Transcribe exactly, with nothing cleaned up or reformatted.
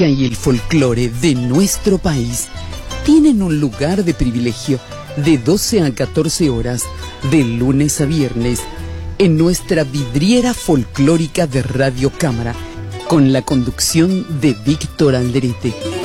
música y el folclore de nuestro país tienen un lugar de privilegio de doce a catorce horas, de lunes a viernes, en nuestra vidriera folclórica de Radio Cámara, con la conducción de Víctor Alderete.